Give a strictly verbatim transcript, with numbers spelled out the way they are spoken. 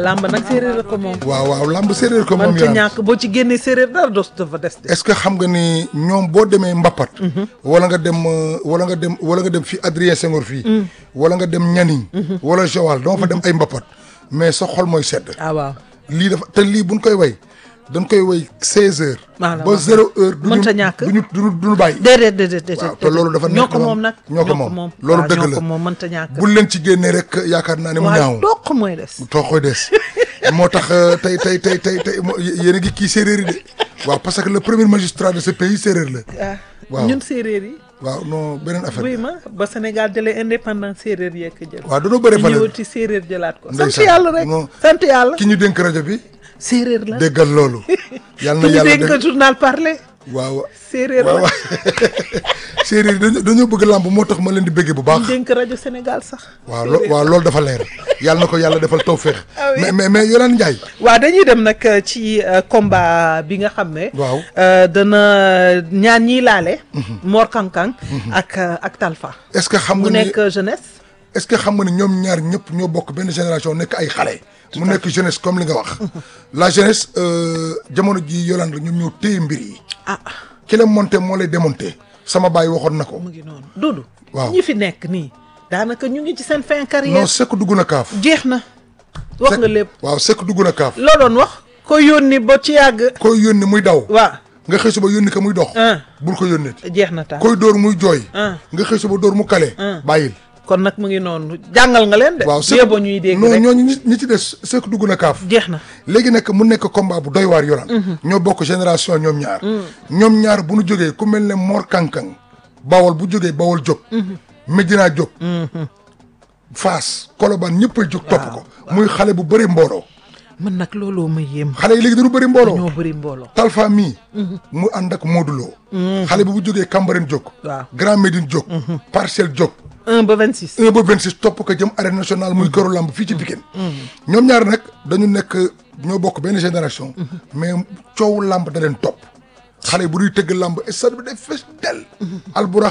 lamb nag séeréer ko moom. waaw waaw lamb séeréer ko moom. man ca ñàkk boo ci génnee séeréer dara dos dafa des. est-ce que xam nga ni ñoom boo demee Mbapat. wala nga dem wala nga dem wala nga dem fii Adrien Senghor fii. wala nga dem Nianing. wala Joal dama fa dem ay Mbapat. mais sa xol mooy sedd. ah waaw lii dafa te lii buñ koy way dañ koy way seize heures. ba zéro heure. mënta ñàkk duñu duñu duñu bàyyi. déedéet déedéet déedéet. waaw te loolu dafa nekk ñoo ko moom nag. ñoo ko moom loolu dëgg la ñoo ko moom mënta ñàkk. buñ leen ci génnee rek yaakaar naa ne mu ñaaw. waaw toq mooy des. toq mooy des moo tax tey tey tey tey tey yéen a ngi kii séeréer yi de waaw parce que le premier magistrat de ce pays séeréer la. waaw ñun séeréer yi. waaw non beneen affaire oui ma ba Sénégal jëlee indépendant séeréer yeeg jël. waaw dañoo bëri fële ñu ñëwati séeréer jëlaat ko. ndeysaan sant yàlla rek sant yàlla. ki ñu dénk rajo bi. séeréer la déggal loolu. yàlla na ki ñu yàlla dénk journal parler. waaw séeréer la waaw séeréer dañoo dañoo bëgg làmb moo tax ma leen di bëggee bu baax. ñu dénk rajo Sénégal sax. waaw lo waaw loolu dafa leer yàlla na ko yàlla defal tawféex. ah oui mais mais mais Yolande Ndiaye. waaw dañuy dem nag ci combat bi nga xam ne. waaw dana ñaan ñiy laale. Mor Kankang ak ak Talfa. est-ce que xam nga mu ni nekk jeunesse. est-ce que xam nga ni ñoom ñaar ñëpp ñoo bokk benn génération nekk ay xale. mu nekk jeunesse comme li nga wax. la jeunesse jamono ji Yolande ñoom ñoo téye mbir yi. ah ki la monté moo lay démonté. sama baay waxoon na ko. mu ngi noonu Doudou. waaw ñi fi nekk nii. daanaka ñu ngi ci seen fin carrière. non sekk dugg na kaaf. jeex na. wax nga lépp. waaw sekk dugg na kaaf. loo doon wax. ko yónni ba ci yàgg. koy yónni muy daw. waaw. nga xëy suba yónni ko muy dox. ah bul ko yónnee. jeex na taal. koy dóor muy jooy. ah nga xëy suba dóor mu kale. bàyyil. kon nag mu ngi noonu jàngal nga leen de. waaw sekk ba ñuy dégg non rek ñooñu ñi ñi ci des sekk dugg na kaaf. jeex na. léegi nag mu nekk combat bu doy waar Yolande. ñoo bokk génération ñoom ñaar. ñoom ñaar bu nu jógee ku mel ne Mor Kankang. Bawol bu jógee Bawol jóg. Medina jóg. Fass Colobane ñëppay jóg topp ko. muy xale bu bëri mbooloo. man nag looloo ma yéem. xale yi léegi dañu bëri mbooloo. ñoo bëri mbooloo. Talfa mii. mu ànd ak Modou Lo. xale bi bu jógee Cambérène jóg. waaw Grand Médine jóg. Parcelles jóg. un ba vingt six. un ba vingt six topp ko jëm arène nationale muy këru lamb fii ci Pikine. ñoom ñaar nag dañu nekk ñoo bokk benn génération. mais coowu lamb da leen topp. xale bu ñuy tëgg lamb stade bi day fees del. alburax